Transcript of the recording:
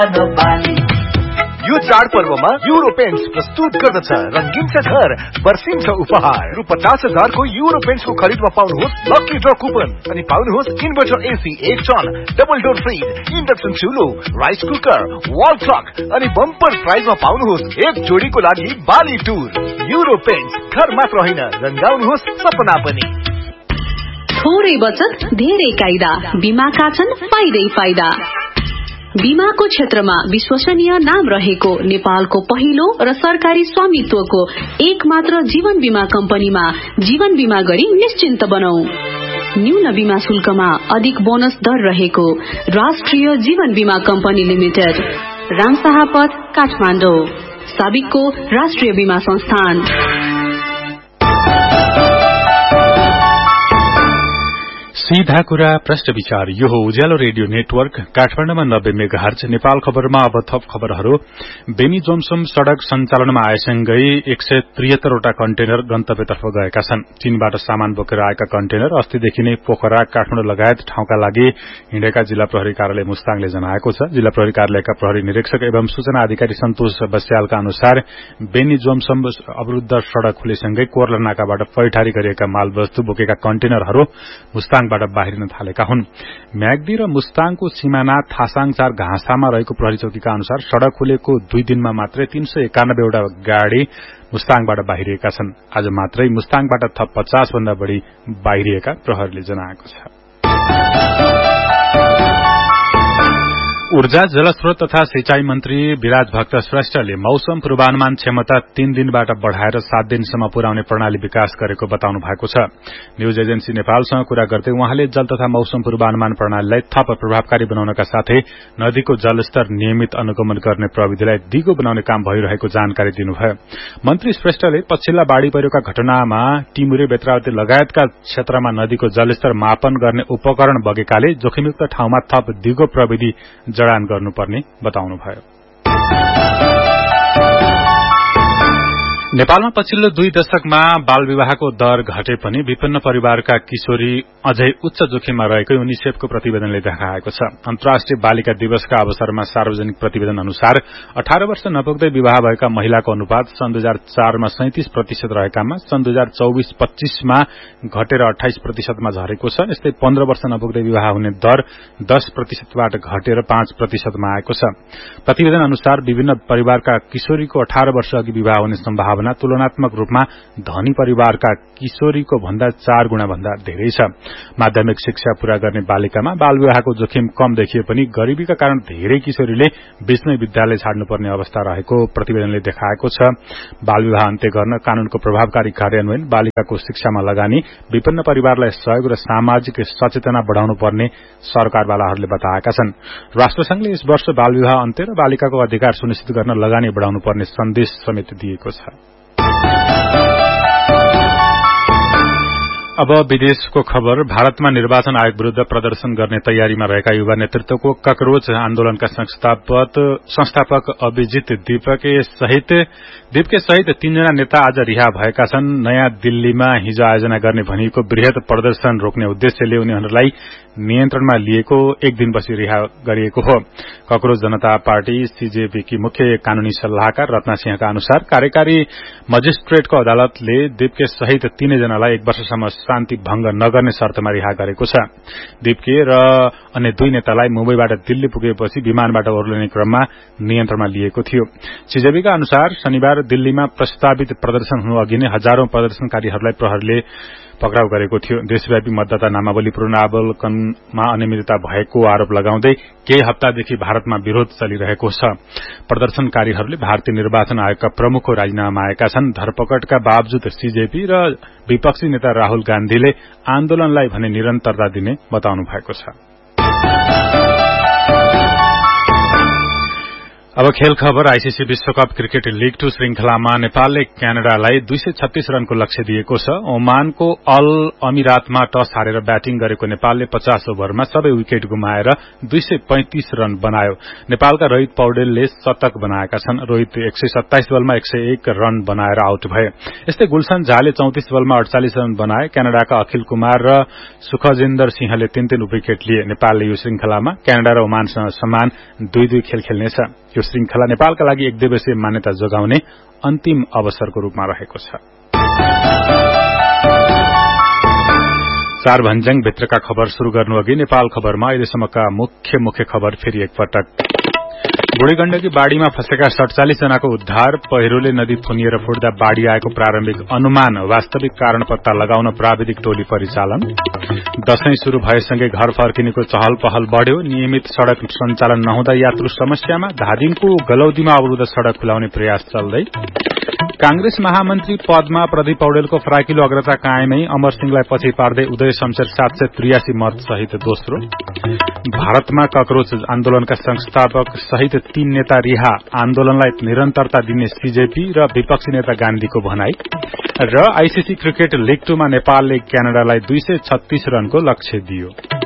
यो चाडपर्वमा euro paints प्रस्तुत गर्दछ रंगीन छ घर बर्सिन्छ उपहार रु 50,000 को युरो पेन्ट्स को खरीदमा पाउनुहोस् लकी ड्र कुपन अनि पाउनुहोस् inverter AC 1 ton double door fridge induction चुलो rice cooker wall clock अनि बम्पर प्राइजमा पाउनुहोस् एक जोडीको लागि बाली टुर युरो पेन्ट्स घर मात्र होइन रंगाउनुहोस् सपना पनि थोरै बचत धेरै कायदा बीमाका छन् फाइदै फाइदा बीमाको क्षेत्रमा विश्वसनीय नाम रहेको नेपालको पहिलो र सरकारी स्वामित्वको एक मात्र जीवन बीमा कम्पनीमा जीवन बीमा गरी निश्चिन्त बनौ न्यून बीमा शुल्कमा अधिक बोनस दर रहेको राष्ट्रिय जीवन बीमा कम्पनी लिमिटेड रामशाहपथ काठमाडौँ साबिकको राष्ट्रिय बीमा संस्थान सीधा कुरा प्रश्न विचार यो हो उज्यालो रेडियो नेटवर्क काठमाडौँमा 90 मेगाहर्ज नेपाल खबरमा अब थप खबरहरू बेनी जोमसोम सड़क सञ्चालनमा आएसँगै 173 वटा कन्टेनर गन्तव्यतर्फ गएका छन् चीनबाट सामान बोकेर आएका कन्टेनर अस्तिदेखि नै पोखरा काठमाडौँ लगायत ठाउँका लागि हिँडेका जिल्ला प्रहरी कार्यालय मुस्ताङले जनाएको छ जिल्ला प्रहरी कार्यालयका प्रहरी निरीक्षक एवं सूचना अधिकारी सन्तोष बस्यालका अनुसार बेनी जोमसोम अवरुद्ध सड़क खुलेसँगै कोर्ला नाकाबाट पैठारी गरिएका मालवस्तु बोकेका कन्टेनरहरू मुस्ताङबाट बाहिरिन थालेका हुन् म्याग्दी र मुस्ताङको सिमाना थासाङ 4 घाँसामा रहेको प्रहरी चौकीका अनुसार सड़क खुलेको 2 दिनमा मात्रै 391 वटा गाड़ी मुस्ताङबाट बाहिरिएका छन् आज मात्रै मुस्ताङबाट थप 50 भन्दा बढ़ी बाहिरिएका प्रहरीले जनाएको छ ऊर्जा जलस्रोत तथा सिंचाई मन्त्री विराज भक्त श्रेष्ठले मौसम पूर्वानुमान क्षमता 3 दिनबाट बढ़ाएर 7 दिनसम्म पुर्याउने प्रणाली विकास गरेको बताउनु भएको छ न्यूज एजेन्सी नेपालसँग कुरा गर्दै उहाँले जल तथा मौसम पूर्वानुमान प्रणालीलाई थप प्रभावकारी बनाउनका साथै नदीको जलस्तर नियमित अनुगमन गर्ने प्रविधिलाई दिगो बनाउने काम भइरहेको जानकारी दिनुभयो मन्त्री श्रेष्ठले पछिल्ला बाढ़ी पहिरोका घटनामा टिमुरे बेत्रावती लगायतका क्षेत्रमा नदीको जलस्तर मापन गर्ने उपकरण बगेकाले जोखिमयुक्त ठाउँमा थप दिगो प्रविधि जडान गर्नुपर्ने बताउनुभयो नेपालमा पछिल्लो 2 दशकमा बाल विवाहको दर घटे पनि विभिन्न परिवारका किशोरी अझै उच्च जोखिममा रहेको युनिसेफको प्रतिवेदनले देखाएको छ अन्तर्राष्ट्रिय बालिका दिवसका अवसरमा सार्वजनिक प्रतिवेदन अनुसार 18 वर्ष नपुग्दै विवाह भएका महिलाको अनुपात सन् 2004 मा 37% रहेकामा सन् 2024-25 मा घटेर 28% मा झरेको छ यस्तै 15 वर्ष नपुग्दै विवाह हुने दर 10% बाट घटेर 5% मा आएको छ प्रतिवेदन अनुसार विभिन्न परिवारका किशोरीको 18 वर्ष अघि विवाह हुने सम्भावना तुलनात्मक रूपमा धनी परिवारका किशोरीको भन्दा 4 गुणा भन्दा धेरै छ माध्यमिक शिक्षा पूरा गर्ने बालिकामा बाल विवाहको जोखिम कम देखिए पनि गरीबीका कारण धेरै किशोरीले बीचमै विद्यालय छाड्नुपर्ने अवस्था रहेको प्रतिवेदनले देखाएको छ बाल विवाह अन्त्य गर्न कानूनको प्रभावकारी कार्यान्वयन बालिकाको शिक्षामा लगानी विभिन्न परिवारलाई सहयोग र सामाजिक सचेतना बढ़ाउनु पर्ने सरकारवालाहरूले बताएका छन् राष्ट्रसंघले यस वर्ष बाल विवाह अन्त्य र बालिकाको अधिकार सुनिश्चित गर्न लगानी बढ़ाउनु पर्ने सन्देश समेत दिएको छ अब विदेशको खबर भारतमा निर्वाचन आयोग विरूद्ध प्रदर्शन गर्ने तयारीमा रहेका युवा नेतृत्वको ककरोच आन्दोलनका संस्थापक अभिजित दीपके सहित 3 जना नेता आज रिहा भएका छन् नयाँ दिल्लीमा हिजो आयोजना गर्ने भनिएको वृहत प्रदर्शन रोक्ने उद्देश्यले उनीहरूलाई नियन्त्रणमा लिएको एक दिनपछि रिहा गरिएको हो ककरोच जनता पार्टी सीजेपी की मुख्य कानूनी सल्लाहकार रत्ना सिंहका अनुसार कार्यकारी मजिस्ट्रेटको अदालतले दीपके सहित 3 जनालाई 1 वर्षसम्म शान्ति भंग नगर्ने शर्तमा रिहा गरेको छ दीपके र अन्य 2 नेतालाई मुम्बईबाट दिल्ली पुगेपछि विमानबाट ओर्लिने क्रममा नियन्त्रणमा लिएको थियो सीजेपीका अनुसार शनिबार दिल्लीमा प्रस्तावित प्रदर्शन हुनु अघि नै हजारौं प्रदर्शनकारीहरूलाई प्रहरीले पक्राउ गरेको थियो देशव्यापी मतदाता नामावली पुनरावलोकनमा अनियमितता भएको आरोप लगाउँदै केही हप्तादेखि भारतमा विरोध चलिरहेको छ प्रदर्शनकारीहरूले भारतीय निर्वाचन आयोगका प्रमुखको राजीनामा मागेका छन् धरपकड़का बावजुद सीजेपी र विपक्षी नेता राहुल गान्धीले आन्दोलनलाई भने निरन्तरता दिने बताउनु भएको छ अब खेल खबर। आईसीसी विश्वकप क्रिकेट लीग 2 श्रृंखलामा नेपालले क्यानाडालाई 236 रनको लक्ष्य दिएको छ। ओमानको अल अमिरातमा टस हारेर ब्याटिङ गरेको नेपालले 50 ओभरमा सबै विकेट गुमाएर 235 रन बनायो। नेपालका रोहित पौडेलले शतक बनाएका छन्। रोहित 127 बलमा 101 रन बनाएर आउट भए। यस्तै गुलशन झाले 34 बलमा 48 रन बनाए। क्यानाडाका अखिल कुमार र सुखजिन्दर सिंहले 3-3 विकेट लिए। नेपालले यो श्रृंखलामा क्यानाडा र ओमानसँग समान 2-2 खेल खेल्नेछ। यो श्रृंखला नेपालका लागि एक दिवसीय मान्यता जोगाउने अन्तिम अवसरको रूपमा रहेको छ। चार भन्ज्याङ भित्रका खबर शुरू गर्नु अघि नेपाल खबरमा अहिलेसम्मका मुख्य खबर फेरि एकपटक। बुढी गण्डकी बाढ़ीमा फँसेका 47 जनाको उद्धार। पहिरोले नदी थुनिएर फुट्दा बाढ़ी आएको प्रारम्भिक अनुमान। वास्तविक कारण पत्ता लगाउन प्राविधिक टोली परिचालन। दशैं शुरू भएसँगै घर फर्किनेको चहल पहल बढ़्यो। नियमित सड़क सञ्चालन नहुँदा यात्रु समस्यामा। धादिङको गलौदीमा अवरुद्ध सड़क खुलाउने प्रयास चल्दै। कांग्रेस महामन्त्री पदमा प्रदीप पौडेलको फराकिलो अग्रता कायमै। अमर सिंहलाई पछि पार्दै उदय शमशेर 783 मत सहित दोस्रो। भारतमा ककरोच आन्दोलनका संस्थापक सहित 3 नेता रिहा। आन्दोलनलाई निरन्तरता दिने सीजेपी र विपक्षी नेता गान्धीको भनाई। र आईसीसी क्रिकेट लीग 2 मा नेपालले क्यानाडालाई 236 रनको लक्ष्य दियो।